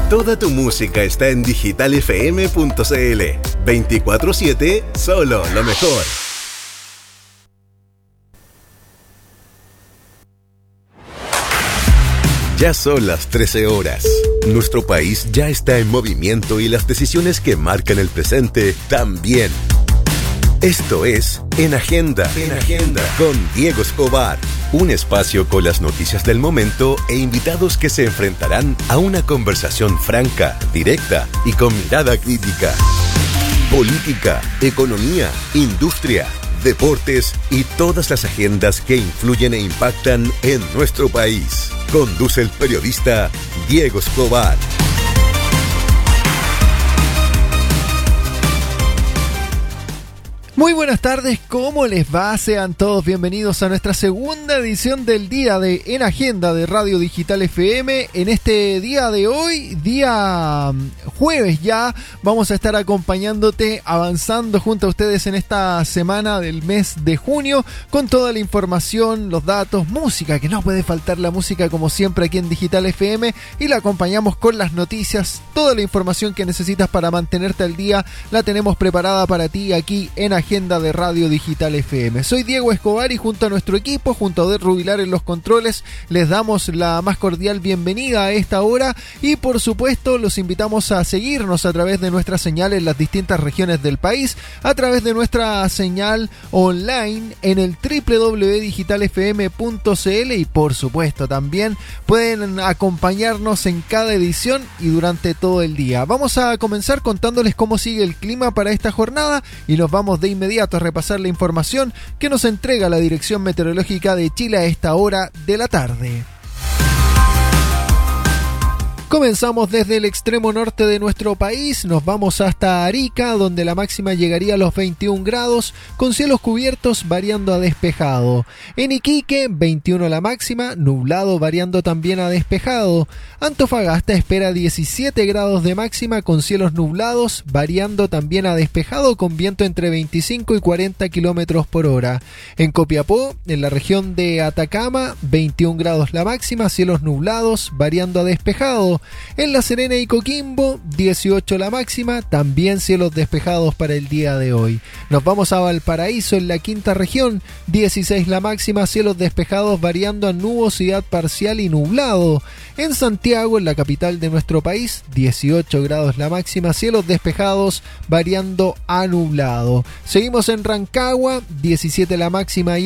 Toda tu música está en digitalfm.cl. 24/7, solo lo mejor. Ya son las 13 horas. Nuestro país ya está en movimiento y las decisiones que marcan el presente también. Esto es En Agenda, con Diego Escobar. Un espacio con las noticias del momento e invitados que se enfrentarán a una conversación franca, directa y con mirada crítica. Política, economía, industria, deportes y todas las agendas que influyen e impactan en nuestro país. Conduce el periodista Diego Escobar. Muy buenas tardes, ¿cómo les va? Sean todos bienvenidos a nuestra segunda edición del día de En Agenda de Radio Digital FM. En este día de hoy, día jueves ya, vamos a estar acompañándote, avanzando junto a ustedes en esta semana del mes de junio, con toda la información, los datos, música, que no puede faltar la música como siempre aquí en Digital FM, y la acompañamos con las noticias. Toda la información que necesitas para mantenerte al día la tenemos preparada para ti aquí en Agenda de Radio Digital FM. Soy Diego Escobar y junto a nuestro equipo, junto a Odette Rubilar en los controles, les damos la más cordial bienvenida a esta hora y por supuesto los invitamos a seguirnos a través de nuestra señal en las distintas regiones del país, a través de nuestra señal online en el www.digitalfm.cl y por supuesto también pueden acompañarnos en cada edición y durante todo el día. Vamos a comenzar contándoles cómo sigue el clima para esta jornada y nos vamos de inmediato a repasar la información que nos entrega la Dirección Meteorológica de Chile a esta hora de la tarde. Comenzamos desde el extremo norte de nuestro país, nos vamos hasta Arica, donde la máxima llegaría a los 21 grados, con cielos cubiertos variando a despejado. En Iquique, 21 la máxima, nublado variando también a despejado. Antofagasta espera 17 grados de máxima, con cielos nublados, variando también a despejado, con viento entre 25 y 40 kilómetros por hora. En Copiapó, en la región de Atacama, 21 grados la máxima, cielos nublados, variando a despejado. En La Serena y Coquimbo, 18 la máxima, también cielos despejados para el día de hoy. Nos vamos a Valparaíso, en la quinta región, 16 la máxima, cielos despejados variando a nubosidad parcial y nublado. En Santiago, en la capital de nuestro país, 18 grados la máxima, cielos despejados variando a nublado. Seguimos en Rancagua, 17 la máxima y